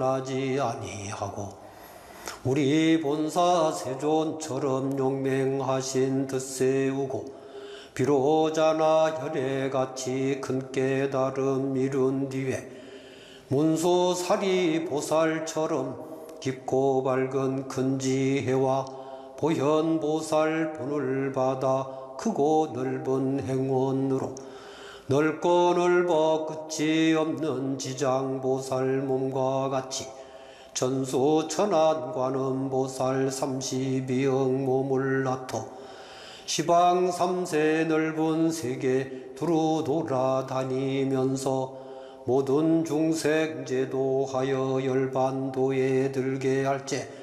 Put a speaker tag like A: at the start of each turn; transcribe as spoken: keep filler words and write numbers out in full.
A: 하지 아니하고 우리 본사 세존처럼 용맹하신 듯세우고 비로자나 혈애같이 큰 깨달음 이룬 뒤에 문수사리 보살처럼 깊고 밝은 근지혜와 보현보살 본을 받아 크고 넓은 행원으로 넓고 넓어 끝이 없는 지장보살 몸과 같이 천수천안관음보살 삼십이억 몸을 나토 시방 삼세 넓은 세계 두루 돌아다니면서 모든 중생 제도하여 열반도에 들게 할제